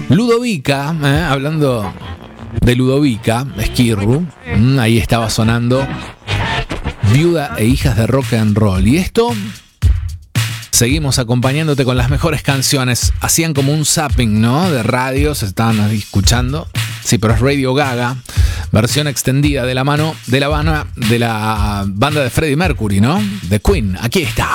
Ludovica, hablando de Ludovica Esquirru, ahí estaba sonando Viuda e Hijas de Rock and Roll. Y esto, seguimos acompañándote con las mejores canciones. Hacían como un zapping, ¿no? De radio, se estaban ahí escuchando. Sí, pero es Radio Gaga, versión extendida de la mano de la banda de Freddie Mercury, ¿no? De Queen. Aquí está.